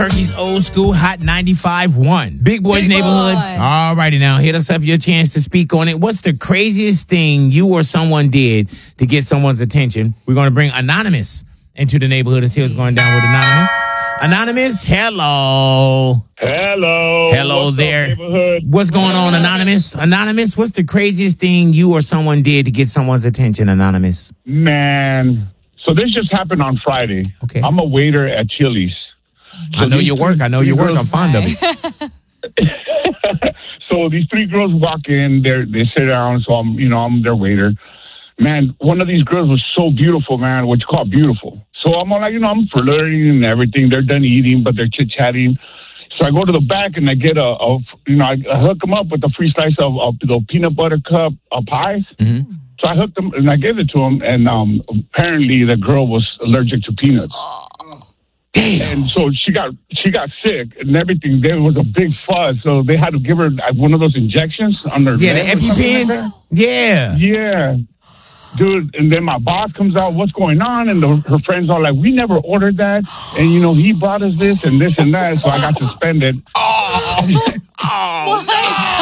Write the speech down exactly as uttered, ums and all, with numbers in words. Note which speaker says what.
Speaker 1: Turkey's old school hot ninety-five point one. Big Boy's
Speaker 2: Big
Speaker 1: Neighborhood.
Speaker 2: Boy.
Speaker 1: All righty now. Hit us up your chance to speak on it. What's the craziest thing you or someone did to get someone's attention? We're going to bring Anonymous into the neighborhood and see what's going down with Anonymous. Anonymous, hello.
Speaker 3: Hello.
Speaker 1: Hello
Speaker 3: What's
Speaker 1: there.
Speaker 3: Up, neighborhood?
Speaker 1: What's going on, Anonymous? Anonymous, what's the craziest thing you or someone did to get someone's attention, Anonymous?
Speaker 3: Man. So this just happened on Friday.
Speaker 1: Okay.
Speaker 3: I'm a waiter at Chili's.
Speaker 1: I know your work. I know your work. I'm fond of it.
Speaker 3: So these three girls walk in. They they sit down. So I'm, you know, I'm their waiter. Man, one of these girls was so beautiful, man. What you call beautiful. So I'm all like, you know, I'm flirting and everything. They're done eating, but they're chit chatting. So I go to the back and I get a, a you know, I, I hook them up with a free slice of, of the peanut butter cup of pies.
Speaker 1: Mm-hmm.
Speaker 3: So I hooked them and I gave it to him. And um, apparently the girl was allergic to peanuts.
Speaker 1: Damn.
Speaker 3: And so she got she got sick and everything. There was a big fuss, so they had to give her like, one of those injections on her
Speaker 1: Yeah, the
Speaker 3: leg or something
Speaker 1: EpiPen.
Speaker 3: like that.
Speaker 1: Yeah.
Speaker 3: Yeah, dude. And then my boss comes out, what's going on? And the, her friends are like, we never ordered that, and you know he brought us this and this and that. So I got suspended.
Speaker 1: Oh. Oh.
Speaker 2: What?